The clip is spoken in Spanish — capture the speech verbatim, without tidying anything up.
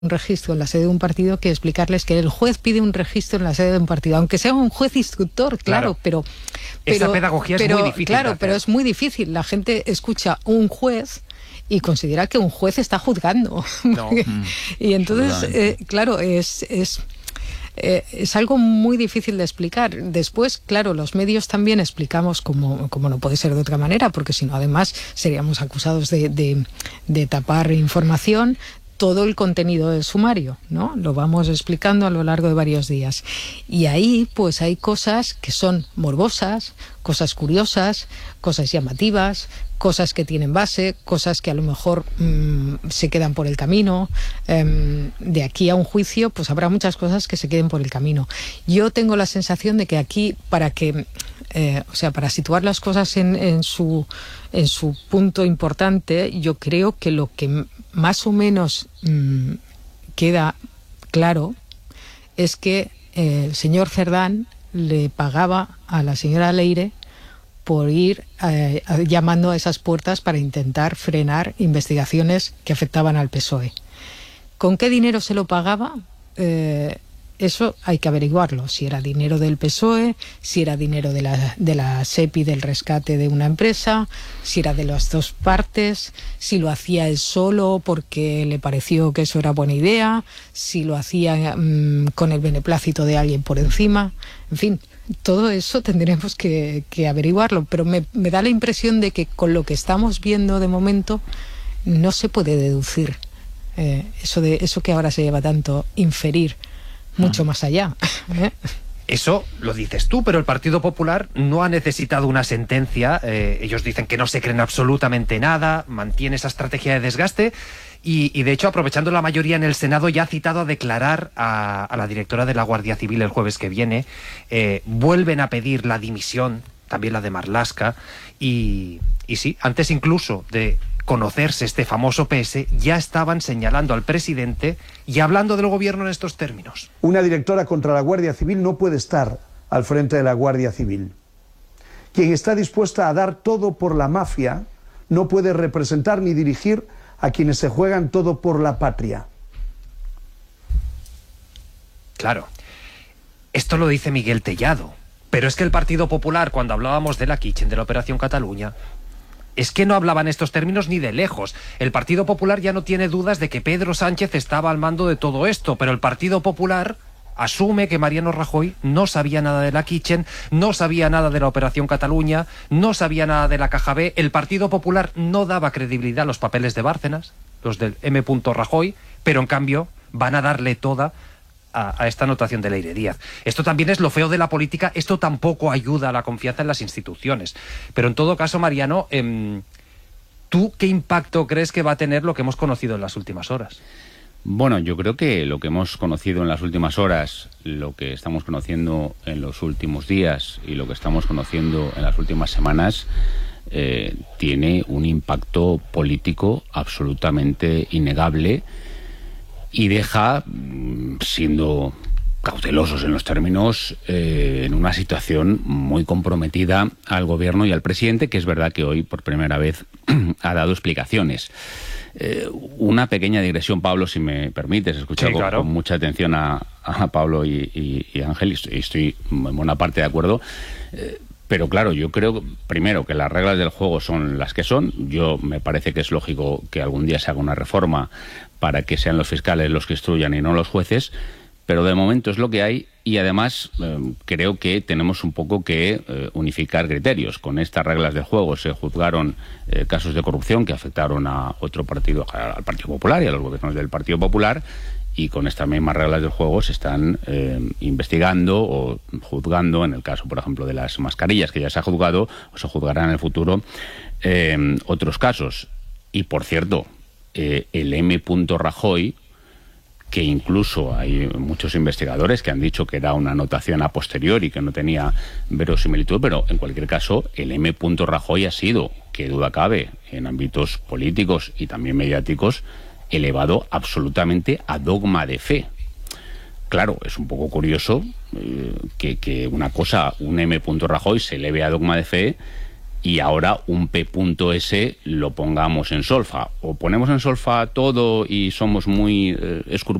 un registro en la sede de un partido que explicarles que el juez pide un registro en la sede de un partido, aunque sea un juez instructor, claro, claro. pero, pero... Esa pedagogía pero, es muy difícil. Claro, pero es muy difícil. La gente escucha un juez y considera que un juez está juzgando. No. Y entonces, eh, claro, es... es Eh, es algo muy difícil de explicar. Después, claro, los medios también explicamos como, como no puede ser de otra manera, porque si no, además, seríamos acusados de, de, de tapar información, todo el contenido del sumario, ¿no? Lo vamos explicando a lo largo de varios días. Y ahí, pues, hay cosas que son morbosas, cosas curiosas, cosas llamativas, cosas que tienen base, cosas que a lo mejor mmm, se quedan por el camino. Eh, de aquí a un juicio, pues habrá muchas cosas que se queden por el camino. Yo tengo la sensación de que aquí, para que, eh, o sea, para situar las cosas en, en su en su punto importante, yo creo que lo que más o menos mmm, queda claro es que eh, el señor Cerdán le pagaba a la señora Leire por ir eh, llamando a esas puertas para intentar frenar investigaciones que afectaban al P S O E. ¿Con qué dinero se lo pagaba? Eh, eso hay que averiguarlo. Si era dinero del P S O E, si era dinero de la, de la SEPI del rescate de una empresa, si era de las dos partes, si lo hacía él solo porque le pareció que eso era buena idea, si lo hacía mmm, con el beneplácito de alguien por encima, en fin. Todo eso tendremos que, que averiguarlo, pero me, me da la impresión de que con lo que estamos viendo de momento no se puede deducir eh, eso de eso que ahora se lleva tanto, inferir mucho más allá. ¿eh? Eso lo dices tú, pero el Partido Popular no ha necesitado una sentencia. Eh, ellos dicen que no se creen absolutamente nada, mantiene esa estrategia de desgaste. Y, y de hecho, aprovechando la mayoría en el Senado, ya ha citado a declarar a, a la directora de la Guardia Civil el jueves que viene. Eh, vuelven a pedir la dimisión, también la de Marlaska. Y, y sí, antes incluso de conocerse este famoso P S, ya estaban señalando al presidente y hablando del gobierno en estos términos. Una directora contra la Guardia Civil no puede estar al frente de la Guardia Civil. Quien está dispuesta a dar todo por la mafia no puede representar ni dirigir a quienes se juegan todo por la patria. Claro, esto lo dice Miguel Tellado, pero es que el Partido Popular, cuando hablábamos de la Kitchen, de la Operación Cataluña, es que no hablaban estos términos ni de lejos. El Partido Popular ya no tiene dudas de que Pedro Sánchez estaba al mando de todo esto, pero el Partido Popular asume que Mariano Rajoy no sabía nada de la Kitchen, no sabía nada de la Operación Cataluña, no sabía nada de la Caja B. El Partido Popular no daba credibilidad a los papeles de Bárcenas, los del M. Rajoy, pero en cambio van a darle toda a, a esta anotación de Leire Díaz. Esto también es lo feo de la política, esto tampoco ayuda a la confianza en las instituciones. Pero en todo caso, Mariano, eh, ¿tú qué impacto crees que va a tener lo que hemos conocido en las últimas horas? Bueno, yo creo que lo que hemos conocido en las últimas horas, lo que estamos conociendo en los últimos días y lo que estamos conociendo en las últimas semanas eh, tiene un impacto político absolutamente innegable y deja, siendo cautelosos en los términos, eh, en una situación muy comprometida al gobierno y al presidente, que es verdad que hoy por primera vez ha dado explicaciones. Eh, una pequeña digresión, Pablo, si me permites. He escuchado sí, claro. con, con mucha atención a, a Pablo y, y, y Ángel, y estoy en buena parte de acuerdo. Eh, pero claro, yo creo, primero, que las reglas del juego son las que son. Yo me parece que es lógico que algún día se haga una reforma para que sean los fiscales los que instruyan y no los jueces, pero de momento es lo que hay. Y además eh, creo que tenemos un poco que eh, unificar criterios. Con estas reglas del juego se juzgaron eh, casos de corrupción que afectaron a otro partido, al Partido Popular y a los gobiernos del Partido Popular, y con estas mismas reglas del juego se están eh, investigando o juzgando, en el caso, por ejemplo, de las mascarillas, que ya se ha juzgado, o se juzgarán en el futuro, eh, otros casos. Y, por cierto, eh, el M. Rajoy, que incluso hay muchos investigadores que han dicho que era una anotación a posteriori, que no tenía verosimilitud, pero en cualquier caso el M. Rajoy ha sido, que duda cabe, en ámbitos políticos y también mediáticos, elevado absolutamente a dogma de fe. Claro, es un poco curioso eh, que, que una cosa, un M. Rajoy se eleve a dogma de fe y ahora un P.S lo pongamos en solfa. O ponemos en solfa todo y somos muy eh, escrupulosos